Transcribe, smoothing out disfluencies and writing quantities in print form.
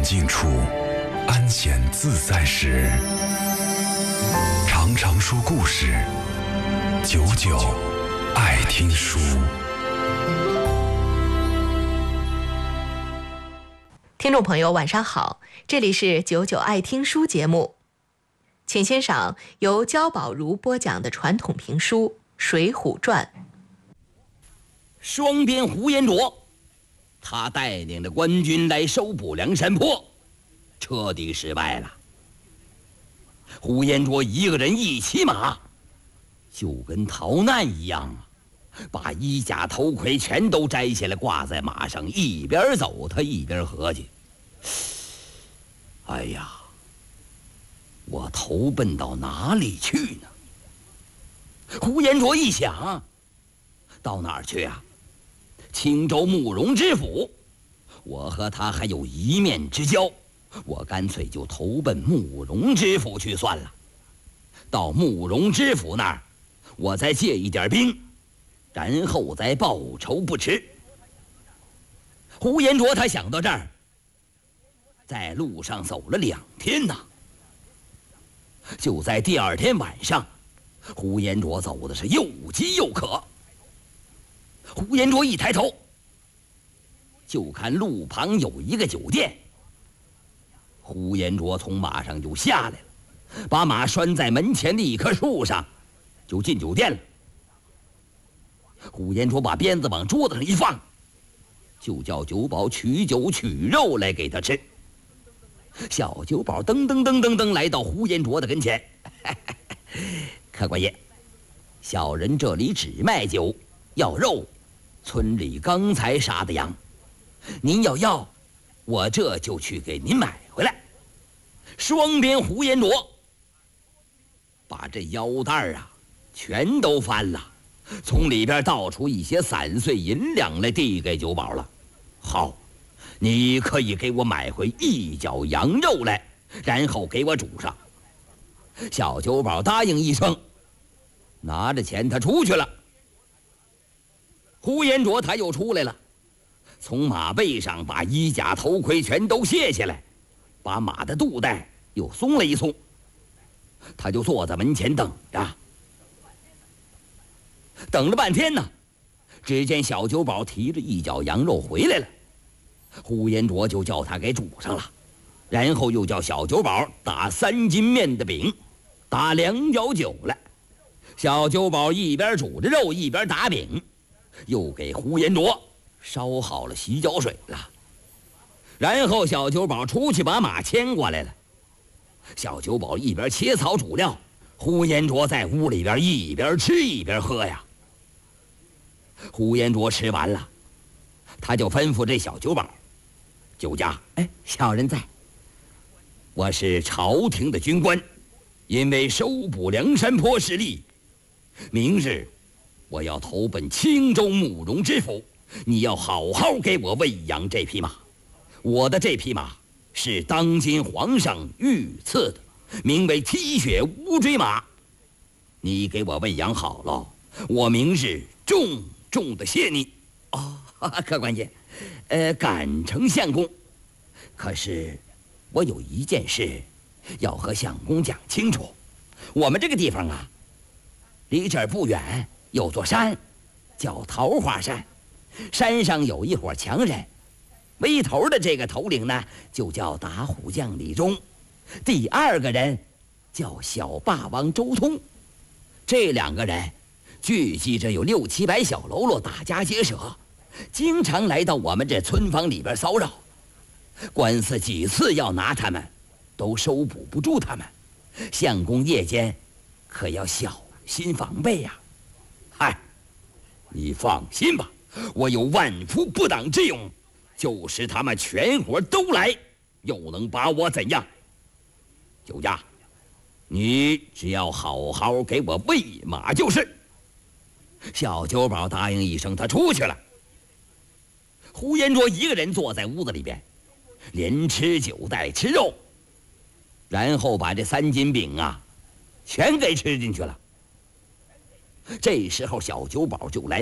静处，安闲自在时，常常说故事，久久爱听书。 听众朋友晚上好，这里是久久爱听书节目，请欣赏由焦宝如播讲的传统评书《水浒传》。 双边呼延灼，他带领的官军来收捕梁山泊，彻底失败了。呼延灼一个人一骑马，就跟逃难一样，把衣甲头盔全都摘下来挂在马上，一边走他一边合计：哎呀，我投奔到哪里去呢？呼延灼一想，到哪儿去啊？青州慕容知府，我和他还有一面之交，我干脆就投奔慕容知府去算了。到慕容知府那儿，我再借一点兵，然后再报仇不迟。呼延灼他想到这儿，在路上走了2天呐。就在第2天晚上，呼延灼走的是又饥又渴。呼延灼一抬头，就看路旁有一个酒店。呼延灼从马上就下来了，把马拴在门前的一棵树上，就进酒店了。呼延灼把鞭子往桌子上一放，就叫酒保取酒取肉来给他吃。小酒保噔噔噔噔噔来到呼延灼的跟前，客官爷，小人这里只卖酒，要肉，村里刚才杀的羊，您要，我这就去给您买回来。双边呼延灼把这腰带全都翻了，从里边倒出一些散碎银两来递给酒保了。好，你可以给我买回1角羊肉来，然后给我煮上。小酒保答应一声，拿着钱他出去了。呼延灼他又出来了，从马背上把衣甲头盔全都卸下来，把马的肚带又松了一松，他就坐在门前等着。等了半天呢，只见小酒保提着1角羊肉回来了，呼延灼就叫他给煮上了，然后又叫小酒保打3斤面的饼，打2角酒来。小酒保一边煮着肉一边打饼，又给呼延灼烧好了洗脚水了。然后小酒保出去把马牵过来了。小酒保一边切草煮料，呼延灼在屋里边一边吃一边喝呀。呼延灼吃完了，他就吩咐这小酒保：酒家，小人在。我是朝廷的军官，因为收捕梁山泊失利，明日我要投奔青州慕容知府，你要好好给我喂养这匹马。我的这匹马是当今皇上御赐的，名为踢血乌骓马，你给我喂养好了，我明日重重的谢你。客官爷，感承相公。可是我有一件事要和相公讲清楚。我们这个地方离这儿不远有座山，叫桃花山。山上有一伙强人，为头的这个头领呢，就叫打虎将李忠，第2个人叫小霸王周通。这2个人聚集着有6、7百小喽啰，打家劫舍，经常来到我们这村坊里边骚扰。官司几次要拿他们，都收捕不住他们。相公夜间可要小心防备呀。嗨，你放心吧，我有万夫不挡之勇，就是他们全伙都来，又能把我怎样？酒家，你只要好好给我喂马就是。小酒保答应一声，他出去了。呼延灼一个人坐在屋子里边，连吃酒带吃肉，然后把这3斤饼全给吃进去了。这时候小酒保就来